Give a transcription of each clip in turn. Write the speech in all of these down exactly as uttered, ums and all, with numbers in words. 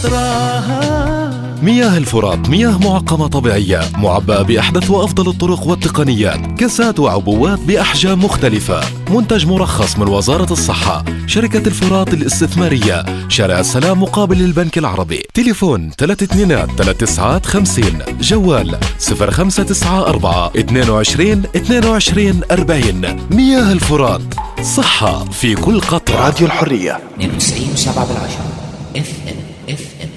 مياه الفرات مياه معقمة طبيعية معبأة بأحدث وأفضل الطرق والتقنيات، كاسات وعبوات بأحجام مختلفة. منتج مرخص من وزارة الصحة. شركة الفرات الاستثمارية، شارع السلام مقابل البنك العربي. تليفون ثلاثة اثنين ثلاثة تسعة خمسين. جوال صفر خمسة تسعة أربعة اثنين وعشرين اثنين وعشرين أربعين. مياه الفرات، صحة في كل قطرة. راديو الحرية اثنين وتسعين سبعة بالعشرة اف ام اف ام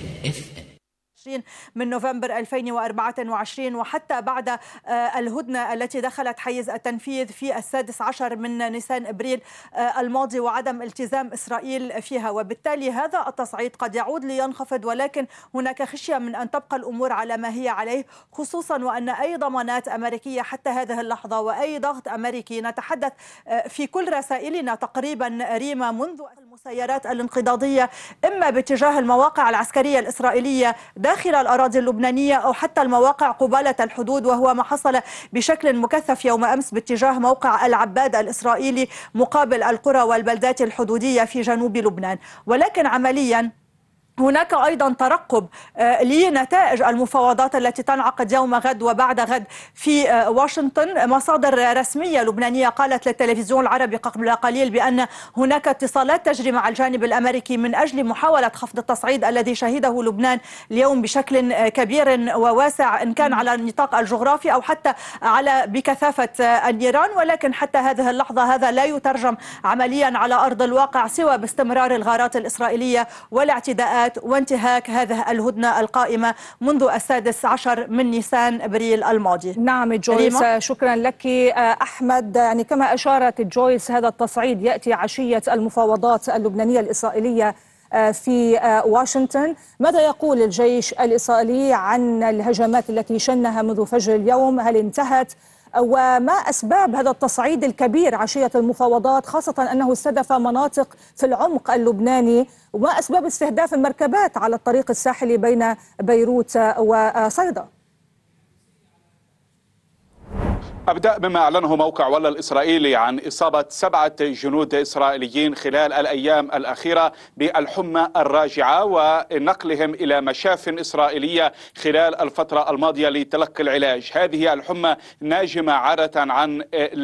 من نوفمبر ألفين وأربعة وعشرين، وحتى بعد الهدنة التي دخلت حيز التنفيذ في السادس عشر من نيسان أبريل الماضي وعدم التزام إسرائيل فيها، وبالتالي هذا التصعيد قد يعود لينخفض، ولكن هناك خشية من أن تبقى الأمور على ما هي عليه، خصوصا وأن أي ضمانات أمريكية حتى هذه اللحظة وأي ضغط أمريكي نتحدث في كل رسائلنا تقريبا ريما منذ المسيرات الانقضاضية إما باتجاه المواقع العسكرية الإسرائيلية داخل الأراضي اللبنانية أو حتى المواقع قبالة الحدود، وهو ما حصل بشكل مكثف يوم أمس باتجاه موقع العباد الإسرائيلي مقابل القرى والبلدات الحدودية في جنوب لبنان. ولكن عمليا هناك أيضا ترقب لنتائج المفاوضات التي تنعقد يوم غد وبعد غد في واشنطن. مصادر رسمية لبنانية قالت للتلفزيون العربي قبل قليل بأن هناك اتصالات تجري مع الجانب الأمريكي من أجل محاولة خفض التصعيد الذي شهده لبنان اليوم بشكل كبير وواسع، إن كان على النطاق الجغرافي أو حتى على بكثافة النيران، ولكن حتى هذه اللحظة هذا لا يترجم عمليا على أرض الواقع سوى باستمرار الغارات الإسرائيلية والاعتداءات وانتهاك هذه الهدنة القائمة منذ السادس عشر من نيسان أبريل الماضي. نعم جويس، شكرا لك. أحمد، يعني كما أشارت جويس هذا التصعيد يأتي عشية المفاوضات اللبنانية الإسرائيلية في واشنطن. ماذا يقول الجيش الإسرائيلي عن الهجمات التي شنها منذ فجر اليوم؟ هل انتهت؟ وما أسباب هذا التصعيد الكبير عشية المفاوضات، خاصة أنه استهدف مناطق في العمق اللبناني؟ وما أسباب استهداف المركبات على الطريق الساحلي بين بيروت وصيدا؟ أبدأ بما أعلنه موقع ولا الإسرائيلي عن إصابة سبعة جنود إسرائيليين خلال الأيام الأخيرة بالحمى الراجعة ونقلهم إلى مشاف إسرائيلية خلال الفترة الماضية لتلقي العلاج. هذه الحمى ناجمة عادة عن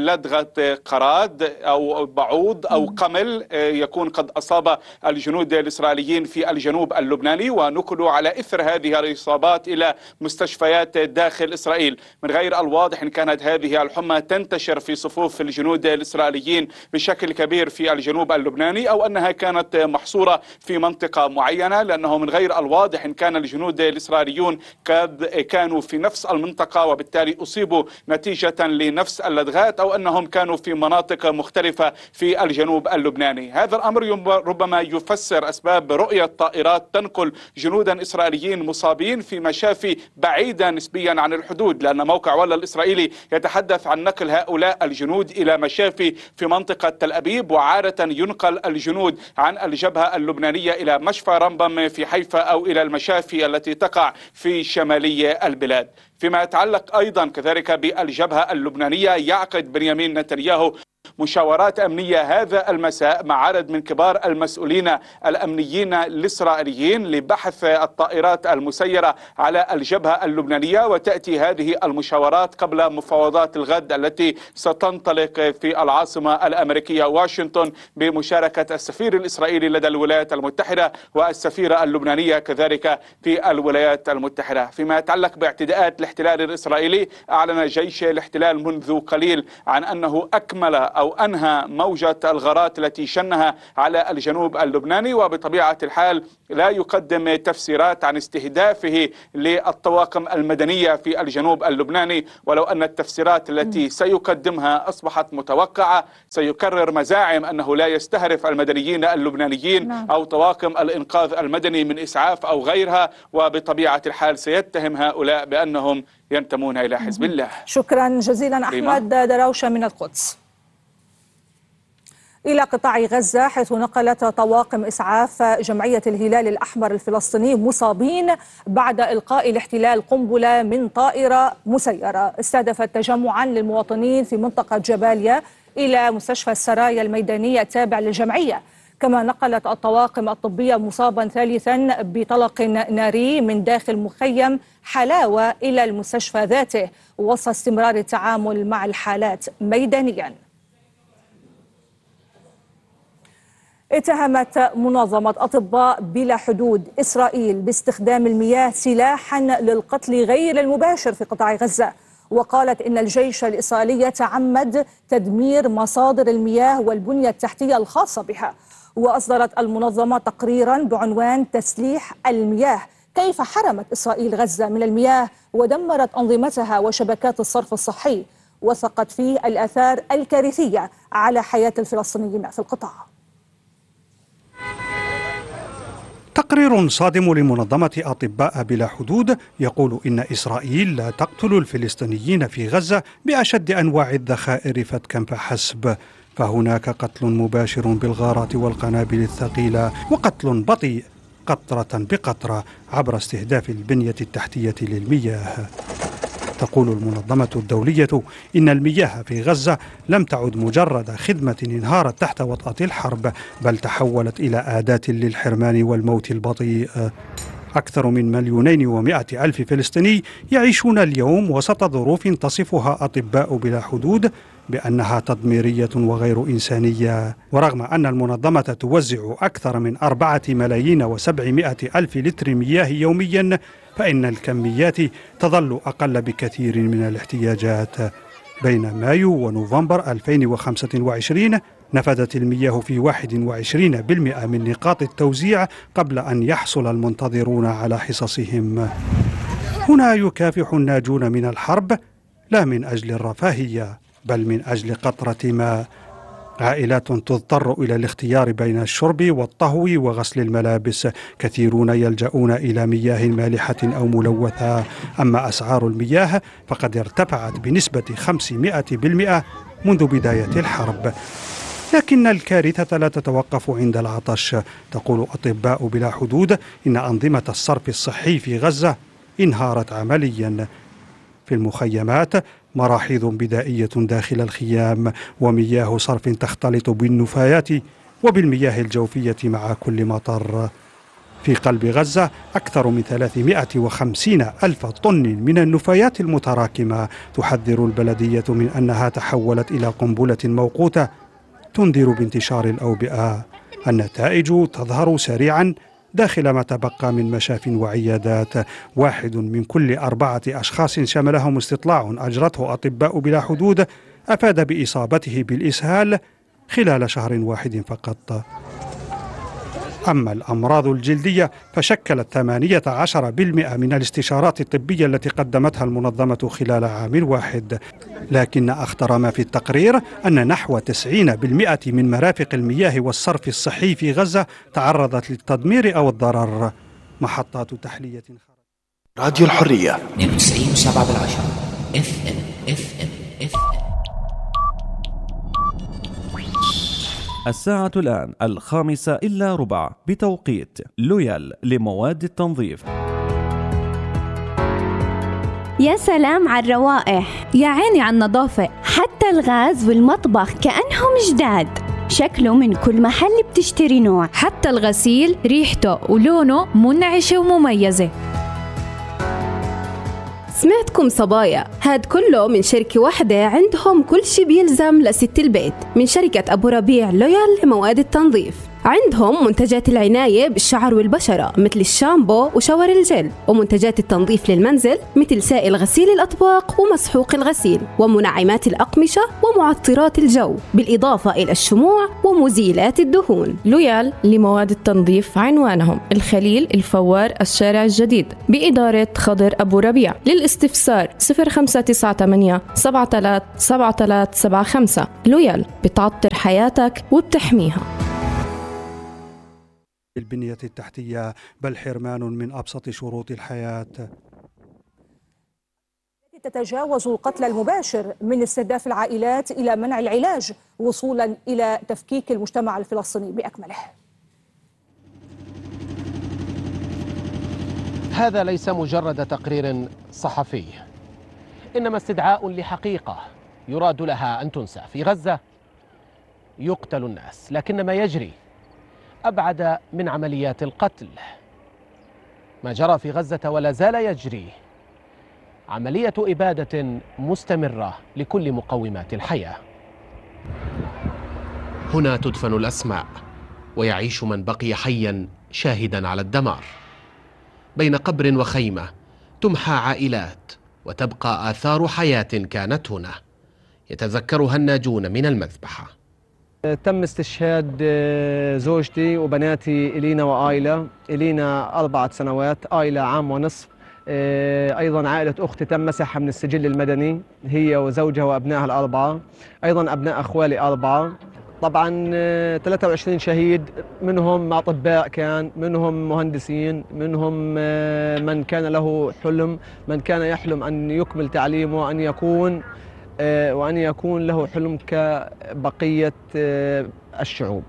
لدغة قراد أو بعوض أو قمل يكون قد أصاب الجنود الإسرائيليين في الجنوب اللبناني، ونقلوا على إثر هذه الإصابات إلى مستشفيات داخل إسرائيل. من غير الواضح إن كانت هذه الحمى تنتشر في صفوف الجنود الإسرائيليين بشكل كبير في الجنوب اللبناني أو أنها كانت محصورة في منطقة معينة، لأنه من غير الواضح إن كان الجنود الإسرائيليون قد كانوا في نفس المنطقة وبالتالي أصيبوا نتيجة لنفس اللدغات أو أنهم كانوا في مناطق مختلفة في الجنوب اللبناني. هذا الأمر ربما يفسر أسباب رؤية طائرات تنقل جنودا إسرائيليين مصابين في مشافي بعيدة نسبيا عن الحدود، لأن موقع ولا الإسرائيلي يتحدث عن نقل هؤلاء الجنود إلى مشافي في منطقة تل أبيب، وعادة ينقل الجنود عن الجبهة اللبنانية إلى مشفى رمبم في حيفا أو إلى المشافي التي تقع في شمالي البلاد. فيما يتعلق أيضا كذلك بالجبهة اللبنانية، يعقد بنيامين نتنياهو مشاورات أمنية هذا المساء مع عدد من كبار المسؤولين الأمنيين الإسرائيليين لبحث الطائرات المسيرة على الجبهة اللبنانية، وتأتي هذه المشاورات قبل مفاوضات الغد التي ستنطلق في العاصمة الأمريكية واشنطن بمشاركة السفير الإسرائيلي لدى الولايات المتحدة والسفيرة اللبنانية كذلك في الولايات المتحدة. فيما يتعلق باعتداءات الاحتلال الإسرائيلي، أعلن جيش الاحتلال منذ قليل عن أنه أكمل أو أنهى موجة الغارات التي شنها على الجنوب اللبناني، وبطبيعة الحال لا يقدم تفسيرات عن استهدافه للطواقم المدنية في الجنوب اللبناني، ولو أن التفسيرات التي سيقدمها أصبحت متوقعة. سيكرر مزاعم أنه لا يستهدف المدنيين اللبنانيين أو طواقم الإنقاذ المدني من إسعاف أو غيرها، وبطبيعة الحال سيتهم هؤلاء بأنهم ينتمون إلى حزب الله. شكرا جزيلا أحمد دراوشة من القدس. إلى قطاع غزة، حيث نقلت طواقم إسعاف جمعية الهلال الأحمر الفلسطيني مصابين بعد إلقاء الاحتلال قنبلة من طائرة مسيرة استهدفت تجمعا للمواطنين في منطقة جباليا إلى مستشفى السرايا الميدانية التابع للجمعية. كما نقلت الطواقم الطبية مصابا ثالثا بطلق ناري من داخل مخيم حلاوة إلى المستشفى ذاته وسط استمرار التعامل مع الحالات ميدانيا. اتهمت منظمة أطباء بلا حدود إسرائيل باستخدام المياه سلاحا للقتل غير المباشر في قطاع غزة، وقالت إن الجيش الإسرائيلي يتعمد تدمير مصادر المياه والبنية التحتية الخاصة بها. وأصدرت المنظمة تقريرا بعنوان تسليح المياه، كيف حرمت إسرائيل غزة من المياه ودمرت أنظمتها وشبكات الصرف الصحي، وثقت فيه الآثار الكارثية على حياة الفلسطينيين في القطاع. تقرير صادم لمنظمة أطباء بلا حدود يقول إن إسرائيل لا تقتل الفلسطينيين في غزة بأشد أنواع الذخائر فتكا فحسب، فهناك قتل مباشر بالغارات والقنابل الثقيلة وقتل بطيء قطرة بقطرة عبر استهداف البنية التحتية للمياه. تقول المنظمة الدولية إن المياه في غزة لم تعد مجرد خدمة انهارت تحت وطأة الحرب، بل تحولت إلى أداة للحرمان والموت البطيء. أكثر من مليونين ومائة ألف فلسطيني يعيشون اليوم وسط ظروف تصفها أطباء بلا حدود بأنها تدميرية وغير إنسانية. ورغم أن المنظمة توزع أكثر من أربعة ملايين وسبعمائة ألف لتر مياه يوميا، فإن الكميات تظل أقل بكثير من الاحتياجات. بين مايو ونوفمبر ألفين وخمسة وعشرين نفذت المياه في واحد وعشرين بالمئة من نقاط التوزيع قبل أن يحصل المنتظرون على حصصهم. هنا يكافح الناجون من الحرب لا من أجل الرفاهية بل من أجل قطرة ماء. عائلات تضطر إلى الاختيار بين الشرب والطهو وغسل الملابس، كثيرون يلجؤون إلى مياه مالحة أو ملوثة. أما أسعار المياه فقد ارتفعت بنسبة خمسمائة بالمئة منذ بداية الحرب. لكن الكارثة لا تتوقف عند العطش. تقول أطباء بلا حدود إن أنظمة الصرف الصحي في غزة انهارت عمليا. في المخيمات مراحيض بدائية داخل الخيام ومياه صرف تختلط بالنفايات وبالمياه الجوفية مع كل مطر. في قلب غزة أكثر من ثلاثمائة وخمسين ألف طن من النفايات المتراكمة. تحذر البلدية من أنها تحولت إلى قنبلة موقوتة تنذر بانتشار الأوبئة. النتائج تظهر سريعا داخل ما تبقى من مشاف وعيادات. واحد من كل أربعة أشخاص شملهم استطلاع أجرته أطباء بلا حدود أفاد بإصابته بالإسهال خلال شهر واحد فقط. أما الأمراض الجلدية فشكلت ثمانية عشر بالمئة من الاستشارات الطبية التي قدمتها المنظمة خلال عام واحد. لكن أخطر ما في التقرير أن نحو تسعين بالمئة من مرافق المياه والصرف الصحي في غزة تعرضت للتدمير أو الضرر. محطات تحلية راديو الحرية اثنين وتسعين فاصلة سبعة بالعشرة اف ام اف ام اف ام. الساعة الآن الخامسة إلا ربع بتوقيت لويال لمواد التنظيف. يا سلام على الروائح، يا عيني على النظافة، حتى الغاز والمطبخ كأنهم جداد. شكله من كل محل بتشتري نوع، حتى الغسيل ريحته ولونه منعشة ومميزة. سمعتكم صبايا، هاد كله من شركة واحدة عندهم كل شي بيلزم لست البيت، من شركة أبو ربيع لويال لمواد التنظيف. عندهم منتجات العناية بالشعر والبشرة مثل الشامبو وشاور الجل، ومنتجات التنظيف للمنزل مثل سائل غسيل الأطباق ومسحوق الغسيل، ومنعمات الأقمشة ومعطرات الجو، بالإضافة إلى الشموع ومزيلات الدهون. لويال لمواد التنظيف عنوانهم الخليل الفوار الشارع الجديد بإدارة خضر أبو ربيع. للاستفسار صفر خمسة تسعة ثمانية سبعة ثلاثة سبعة ثلاثة سبعة خمسة. لويال بتعطر حياتك وبتحميها. البنية التحتية بل حرمان من أبسط شروط الحياة. تتجاوز القتل المباشر من استهداف العائلات إلى منع العلاج وصولا إلى تفكيك المجتمع الفلسطيني بأكمله. هذا ليس مجرد تقرير صحفي، إنما استدعاء لحقيقة يراد لها أن تنسى. في غزة يقتل الناس، لكن ما يجري أبعد من عمليات القتل. ما جرى في غزة ولا زال يجري، عملية إبادة مستمرة لكل مقومات الحياة. هنا تدفن الأسماء ويعيش من بقي حيا شاهدا على الدمار. بين قبر وخيمة تمحى عائلات وتبقى آثار حياة كانت هنا يتذكرها الناجون من المذبحة. تم استشهاد زوجتي وبناتي إلينا وآيلا. إلينا أربعة سنوات، آيلا عام ونصف. أيضا عائلة أختي تم مسحها من السجل المدني، هي وزوجها وأبنائها الأربعة. أيضا أبناء أخوالي أربعة. طبعا ثلاثة وعشرين شهيد، منهم أطباء، كان منهم مهندسين، منهم من كان له حلم، من كان يحلم أن يكمل تعليمه وأن يكون وأن يكون له حلم كبقية الشعوب.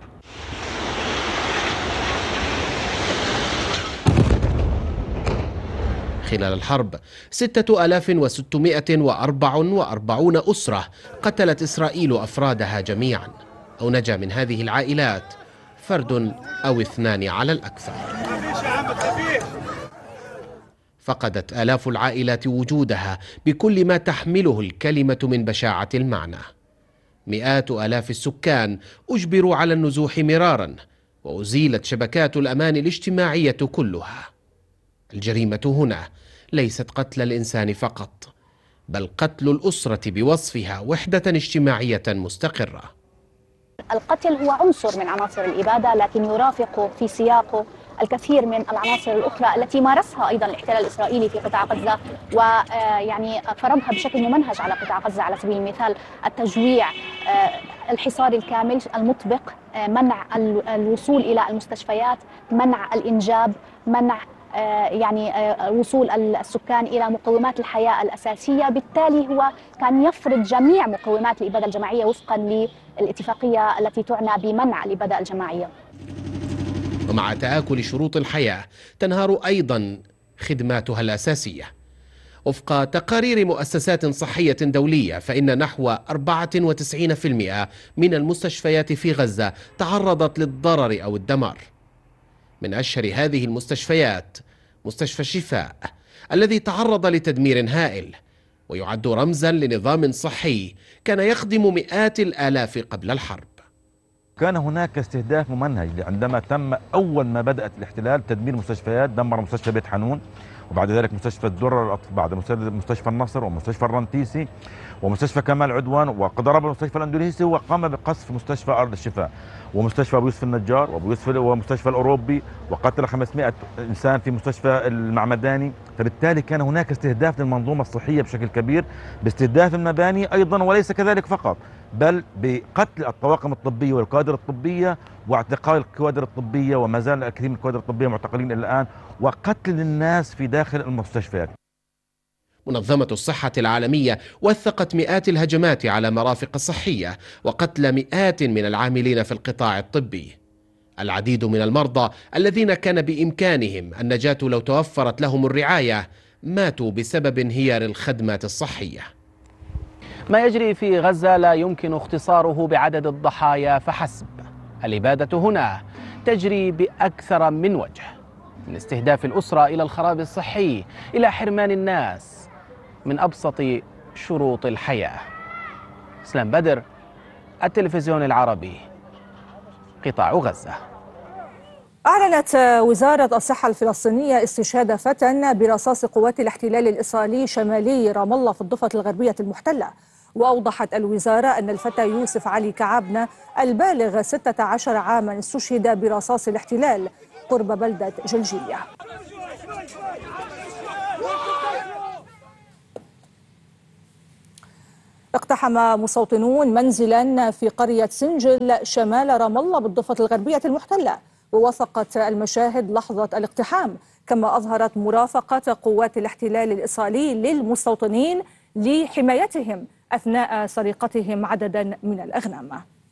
خلال الحرب ستة آلاف وستمائة وأربعة وأربعين أسرة قتلت إسرائيل أفرادها جميعا، أو نجا من هذه العائلات فرد أو اثنان على الأكثر. فقدت آلاف العائلات وجودها بكل ما تحمله الكلمة من بشاعة المعنى. مئات آلاف السكان أجبروا على النزوح مرارا، وأزيلت شبكات الأمان الاجتماعية كلها. الجريمة هنا ليست قتل الإنسان فقط، بل قتل الأسرة بوصفها وحدة اجتماعية مستقرة. القتل هو عنصر من عناصر الإبادة، لكن يرافق في سياقه الكثير من العناصر الأخرى التي مارسها أيضا الاحتلال الإسرائيلي في قطاع غزة، ويعني فرضها بشكل ممنهج على قطاع غزة. على سبيل المثال التجويع، الحصار الكامل المطبق، منع الوصول إلى المستشفيات، منع الإنجاب، منع يعني وصول السكان إلى مقومات الحياة الأساسية. بالتالي هو كان يفرض جميع مقومات الإبادة الجماعية وفقا للاتفاقية التي تعنى بمنع الإبادة الجماعية. ومع تآكل شروط الحياة تنهار أيضا خدماتها الأساسية. وفق تقارير مؤسسات صحية دولية، فإن نحو أربعة وتسعين بالمئة من المستشفيات في غزة تعرضت للضرر أو الدمار. من أشهر هذه المستشفيات مستشفى الشفاء الذي تعرض لتدمير هائل، ويعد رمزا لنظام صحي كان يخدم مئات الآلاف قبل الحرب. كان هناك استهداف ممنهج عندما تم أول ما بدأت الاحتلال تدمير مستشفيات. دمر مستشفى بيت حنون، وبعد ذلك مستشفى الدرة، بعد مستشفى النصر، ومستشفى الرنتيسي، ومستشفى كمال عدوان، وضرب المستشفى الاندونيسي، وقام بقصف مستشفى أرض الشفاء، ومستشفى أبو يوسف النجار، وأبو يوسف ومستشفى الأوروبي، وقتل خمسمائة إنسان في مستشفى المعمداني. فبالتالي كان هناك استهداف للمنظومة الصحية بشكل كبير، باستهداف المباني أيضا، وليس كذلك فقط، بل بقتل الطواقم الطبية والكوادر الطبية، واعتقال الكوادر الطبية، وما زال الكثير من الكوادر الطبية معتقلين إلى الآن، وقتل الناس في داخل المستشفيات. منظمة الصحة العالمية وثقت مئات الهجمات على مرافق الصحية وقتل مئات من العاملين في القطاع الطبي. العديد من المرضى الذين كان بإمكانهم النجاة لو توفرت لهم الرعاية ماتوا بسبب انهيار الخدمات الصحية. ما يجري في غزة لا يمكن اختصاره بعدد الضحايا فحسب. الإبادة هنا تجري بأكثر من وجه، من استهداف الأسرة إلى الخراب الصحي، إلى حرمان الناس من أبسط شروط الحياة. اسلام بدر، التلفزيون العربي، قطاع غزة. أعلنت وزارة الصحة الفلسطينية استشهاد فتى برصاص قوات الاحتلال الإسرائيلي شمالي رام الله في الضفة الغربية المحتلة. وأوضحت الوزارة أن الفتى يوسف علي كعبنة البالغ ستة عشر عاما استشهد برصاص الاحتلال قرب بلدة جلجيلية. اقتحم مستوطنون منزلا في قرية سنجل شمال رام الله بالضفة الغربية المحتلة، ووثقت المشاهد لحظة الاقتحام، كما أظهرت مرافقة قوات الاحتلال الإسرائيلي للمستوطنين لحمايتهم أثناء سرقتهم عددا من الأغنام.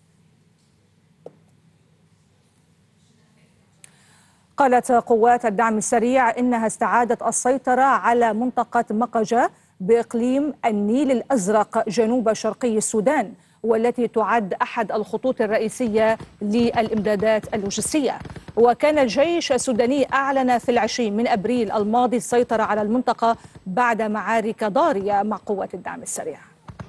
قالت قوات الدعم السريع إنها استعادت السيطرة على منطقة مقجة بإقليم النيل الأزرق جنوب شرقي السودان، والتي تعد أحد الخطوط الرئيسية للإمدادات اللوجستية. وكان الجيش السوداني أعلن في العشرين من أبريل الماضي السيطرة على المنطقة بعد معارك ضارية مع قوات الدعم السريع.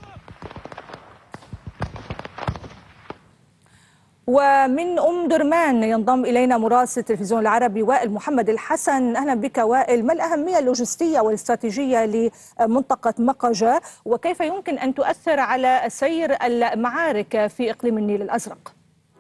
ومن أم درمان ينضم إلينا مراسل التلفزيون العربي وائل محمد الحسن. أهلا بك وائل، ما الأهمية اللوجستية والاستراتيجية لمنطقة مقجة وكيف يمكن أن تؤثر على سير المعارك في إقليم النيل الأزرق؟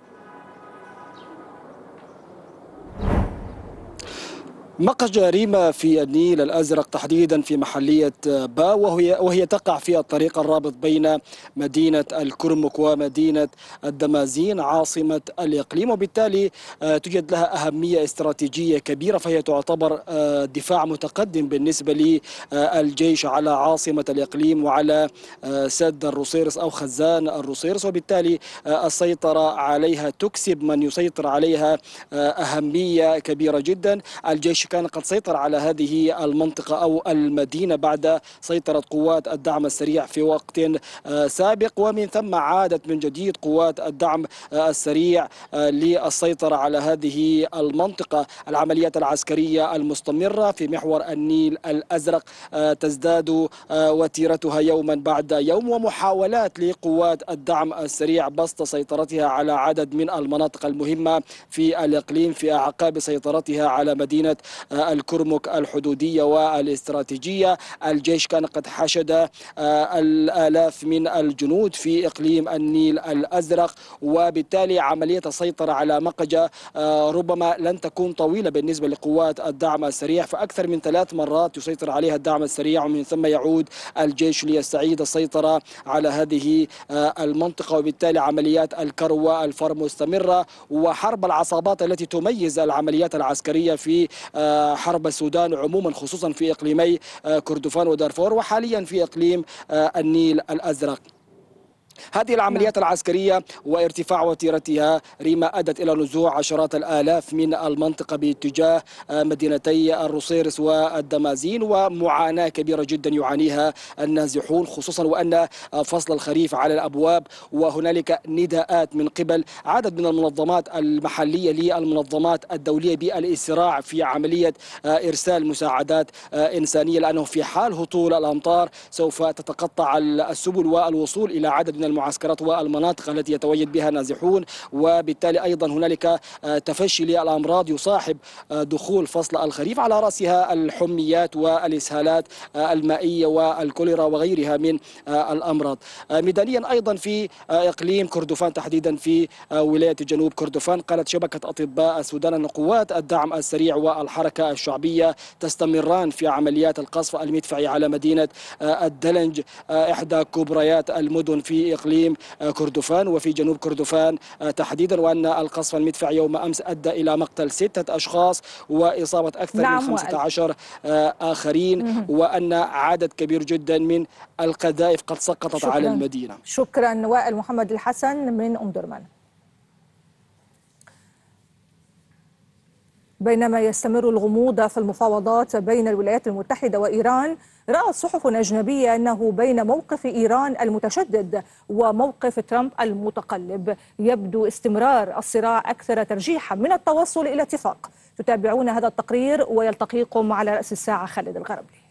مقجة ريما في النيل الأزرق تحديدا في محلية با وهي, وهي تقع في الطريق الرابط بين مدينة الكرمك ومدينة الدمازين عاصمة الإقليم، وبالتالي توجد لها أهمية استراتيجية كبيرة، فهي تعتبر دفاع متقدم بالنسبة للجيش على عاصمة الإقليم وعلى سد الروسيرس أو خزان الروسيرس، وبالتالي السيطرة عليها تكسب من يسيطر عليها أهمية كبيرة جدا. الجيش كان قد سيطر على هذه المنطقة أو المدينة بعد سيطرة قوات الدعم السريع في وقت سابق، ومن ثم عادت من جديد قوات الدعم السريع للسيطرة على هذه المنطقة. العمليات العسكرية المستمرة في محور النيل الأزرق تزداد وتيرتها يوما بعد يوم، ومحاولات لقوات الدعم السريع بسط سيطرتها على عدد من المناطق المهمة في الإقليم في أعقاب سيطرتها على مدينة الكرمك الحدودية والاستراتيجية. الجيش كان قد حشد الآلاف من الجنود في إقليم النيل الأزرق، وبالتالي عملية السيطرة على مقجة ربما لن تكون طويلة بالنسبة لقوات الدعم السريع، فأكثر من ثلاث مرات يسيطر عليها الدعم السريع ومن ثم يعود الجيش ليستعيد السيطرة على هذه المنطقة، وبالتالي عمليات الكرو والفر مستمرة، وحرب العصابات التي تميز العمليات العسكرية في حرب السودان عموما خصوصا في إقليمي كردفان ودارفور وحاليا في إقليم النيل الأزرق. هذه العمليات العسكرية وارتفاع وتيرتها ريما أدت إلى نزوع عشرات الآلاف من المنطقة باتجاه مدينتي الروسيرس والدمازين، ومعاناة كبيرة جدا يعانيها النازحون خصوصا وأن فصل الخريف على الأبواب، وهنالك نداءات من قبل عدد من المنظمات المحلية للمنظمات الدولية بالإسراع في عملية إرسال مساعدات إنسانية، لأنه في حال هطول الأمطار سوف تتقطع السبل والوصول إلى عدد من المعسكرات والمناطق التي يتواجد بها نازحون، وبالتالي أيضا هنالك تفشي للأمراض يصاحب دخول فصل الخريف، على رأسها الحميات والإسهالات المائية والكوليرا وغيرها من الأمراض. ميدانيا أيضا في إقليم كردفان تحديدا في ولاية جنوب كردفان، قالت شبكة أطباء السودان أن قوات الدعم السريع والحركة الشعبية تستمران في عمليات القصف المدفعي على مدينة الدلنج إحدى كبريات المدن في إقليم كردفان وفي جنوب كردفان تحديدا، وأن القصف المدفعي يوم أمس أدى إلى مقتل ستة أشخاص وإصابة أكثر نعم من خمسة عشر آخرين، وأن عدد كبير جدا من القذائف قد سقطت شكراً. على المدينة. شكرا وائل محمد الحسن من أم درمان. بينما يستمر الغموض في المفاوضات بين الولايات المتحدة وإيران، رأت صحف أجنبية أنه بين موقف إيران المتشدد وموقف ترامب المتقلب يبدو استمرار الصراع أكثر ترجيحا من التوصل إلى اتفاق. تتابعون هذا التقرير ويلتقيكم على رأس الساعة خالد الغربلي.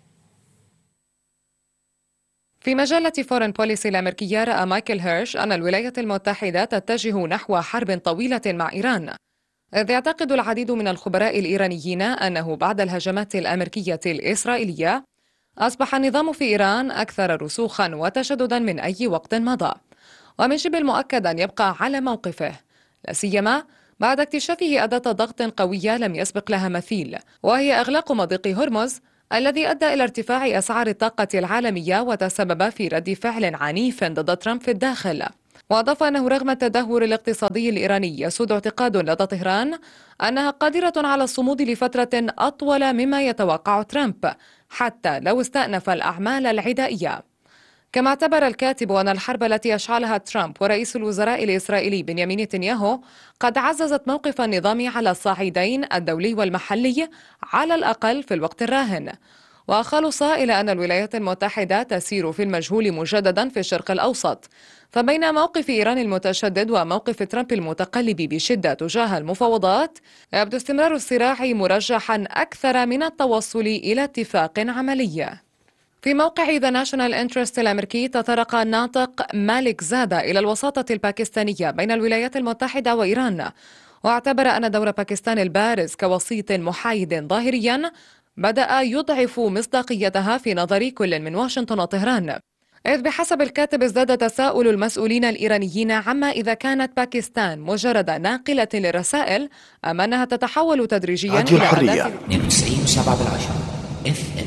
في مجلة فورن بوليسي الأمريكية رأى مايكل هيرش أن الولايات المتحدة تتجه نحو حرب طويلة مع إيران، إذ يعتقد العديد من الخبراء الإيرانيين أنه بعد الهجمات الأمريكية الإسرائيلية أصبح النظام في إيران أكثر رسوخا وتشددا من أي وقت مضى، ومن شبه المؤكد أن يبقى على موقفه، لا سيما بعد اكتشافه أداة ضغط قوية لم يسبق لها مثيل، وهي إغلاق مضيق هرمز الذي أدى إلى ارتفاع أسعار الطاقة العالمية وتسبب في رد فعل عنيف ضد ترامب في الداخل. وأضاف أنه رغم التدهور الاقتصادي الإيراني يسود اعتقاد لدى طهران أنها قادرة على الصمود لفترة أطول مما يتوقع ترامب حتى لو استأنف الأعمال العدائية. كما اعتبر الكاتب أن الحرب التي أشعلها ترامب ورئيس الوزراء الإسرائيلي بنيامين نتنياهو قد عززت موقف النظام على الصعيدين الدولي والمحلي على الأقل في الوقت الراهن. وخلص إلى أن الولايات المتحدة تسير في المجهول مجددا في الشرق الأوسط. فبين موقف إيران المتشدد وموقف ترامب المتقلب بشدة تجاه المفاوضات، يبدو استمرار الصراع مرجحا أكثر من التوصل إلى اتفاق عملي. في موقع The National Interest الأمريكي تطرق الناطق مالك زادة إلى الوساطة الباكستانية بين الولايات المتحدة وإيران، واعتبر أن دور باكستان البارز كوسيط محايد ظاهريا بدأ يضعف مصداقيتها في نظر كل من واشنطن وطهران، إذ بحسب الكاتب ازداد تساؤل المسؤولين الإيرانيين عما إذا كانت باكستان مجرد ناقلة للرسائل أم أنها تتحول تدريجيا راديو إلى الحرية أداة اثنين وتسعين وسبعة بالعشرة اف ام.